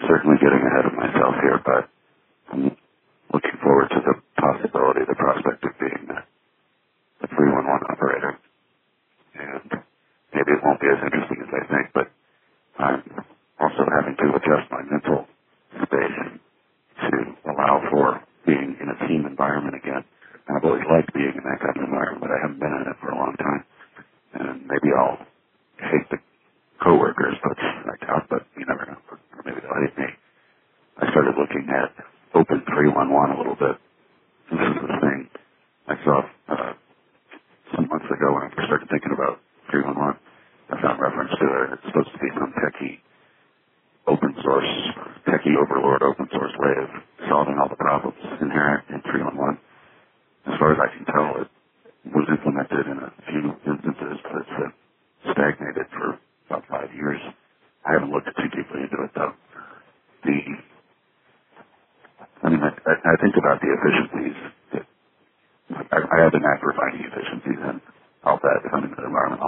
certainly getting ahead of myself here, but I'm looking forward to the possibility, the prospect of being the 311 operator. And maybe it won't be as interesting as I think, but I'm also having to adjust my mental space to allow for being in a team environment again. And I've always liked being in that kind of environment, but I haven't been in it for a long time. And maybe I'll hate the coworkers, but I doubt, but you never know. Or maybe they'll hate me. I started looking at Open 311 a little bit. This is the thing I saw some months ago when I first started thinking about 311. I found reference to it. It's supposed to be some techie open source, techie overlord open source way of solving all the problems inherent in 311. As far as I can tell, it was implemented in a few instances, but it's stagnated for about 5 years. I haven't looked too deeply into it, though. I think about the efficiencies. I have a knack for finding efficiencies, and I'll bet if I'm in an environment